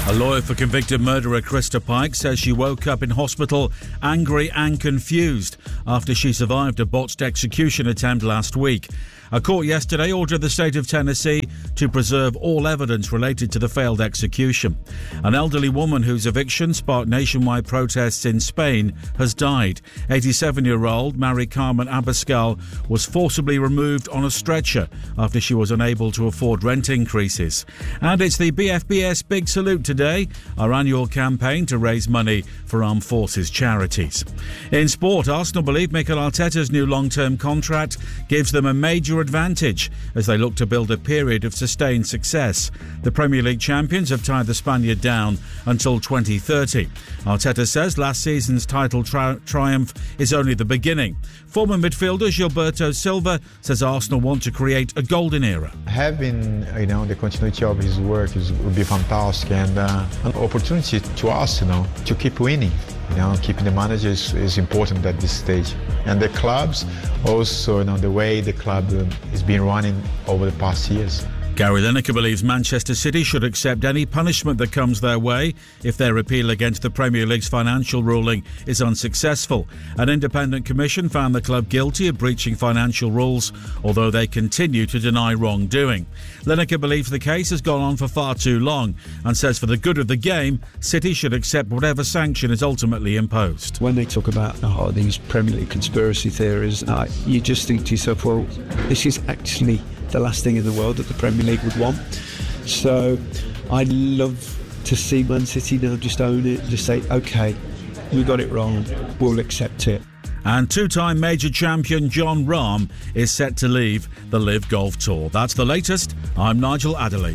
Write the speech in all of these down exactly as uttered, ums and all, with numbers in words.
A lawyer for convicted murderer Krista Pike says she woke up in hospital angry and confused after she survived a botched execution attempt last week. A court yesterday ordered the state of Tennessee to preserve all evidence related to the failed execution. An elderly woman whose eviction sparked nationwide protests in Spain has died. eighty-seven-year-old Mary Carmen Abascal was forcibly removed on a stretcher after she was unable to afford rent increases. And it's the B F B S Big Salute today, our annual campaign to raise money for armed forces charities. In sport, Arsenal believe Mikel Arteta's new long-term contract gives them a major advantage as they look to build a period of sustained success. The Premier League champions have tied the Spaniard down until twenty thirty. Arteta says last season's title tri- triumph is only the beginning. Former midfielder Gilberto Silva says Arsenal want to create a golden era. Having, you know, the continuity of his work is, would be fantastic, and uh, an opportunity to us, you know, to keep winning. You know, keeping the manager is, is important at this stage. And the clubs also, you know, the way the club is being running over the past years. Gary Lineker believes Manchester City should accept any punishment that comes their way if their appeal against the Premier League's financial ruling is unsuccessful. An independent commission found the club guilty of breaching financial rules, although they continue to deny wrongdoing. Lineker believes the case has gone on for far too long and says for the good of the game, City should accept whatever sanction is ultimately imposed. When they talk about oh, these Premier League conspiracy theories, uh, you just think to yourself, well, this is actually the last thing in the world that the Premier League would want. So I'd love to see Man City now just own it, just say, OK, we got it wrong, we'll accept it. And two-time major champion Jon Rahm is set to leave the Live Golf Tour. That's the latest. I'm Nigel Adderley.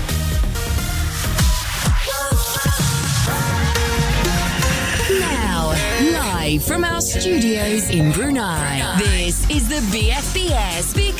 Now, live from our studios in Brunei, this is the B F B S Big